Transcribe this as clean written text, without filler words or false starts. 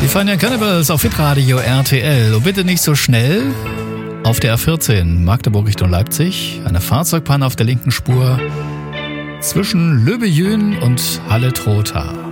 Fania Cannibals auf Hitradio RTL. Und bitte nicht so schnell. Auf der A14 Magdeburg Richtung Leipzig. Eine Fahrzeugpanne auf der linken Spur zwischen Löbejün und Halle-Trotha.